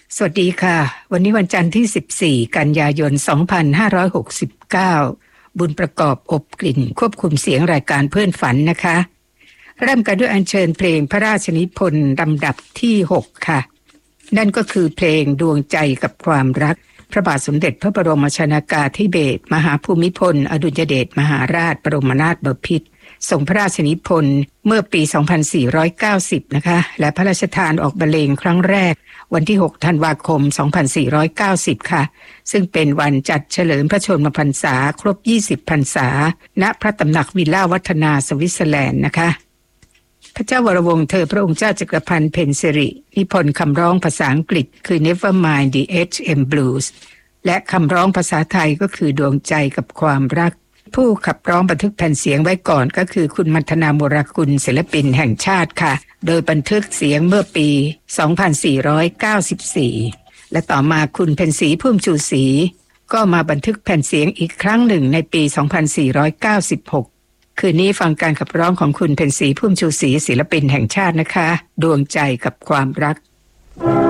สวัสดีค่ะวันนี้วันจันทร์ที่14กันยายน2569บุญประกอบอบกลิ่นควบคุมเสียงรายการเพื่อนฝันนะคะเริ่มกันด้วยอัญเชิญเพลงพระราชนิพนธ์ลำดับที่6ค่ะนั่นก็คือเพลงดวงใจกับความรักพระบาทสมเด็จพระบรมชนกาธิเบศรมหาภูมิพลอดุลยเดชมหาราชบรมนาถบพิตรทรงพระราชนิพนธ์เมื่อปี 2490 นะคะและพระราชทานออกบรรเลงครั้งแรกวันที่6ธันวาคม 2490 ค่ะซึ่งเป็นวันจัดเฉลิมพระชนมพรรษาครบ20พรรษาณพระตำหนักวิลล่าวัฒนาสวิตเซอร์แลนด์นะคะพระเจ้าวรวงศ์เธอพระองค์เจ้าจักรพันธ์เพ็ญสิรินิพนธ์คำร้องภาษาอังกฤษคือ Never Mind the H.M. Blues และคำร้องภาษาไทยก็คือดวงใจกับความรักผู้ขับร้องบันทึกแผ่นเสียงไว้ก่อนก็คือคุณมัทนาโมรากุลศิลปินแห่งชาติค่ะโดยบันทึกเสียงเมื่อปี 2494 และต่อมาคุณเพ็ญศรีพุ่มชูศรีก็มาบันทึกแผ่นเสียงอีกครั้งหนึ่งในปี 2496 คืนนี้ฟังการขับร้องของคุณเพ็ญศรีพุ่มชูศรีศิลปินแห่งชาตินะคะดวงใจกับความรัก